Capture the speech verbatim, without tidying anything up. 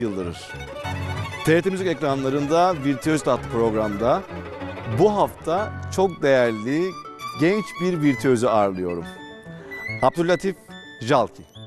Yıldırır. T R T Müzik ekranlarında Virtüöz adlı programda bu hafta çok değerli genç bir virtüözü ağırlıyorum. Abdüllatif Jalki.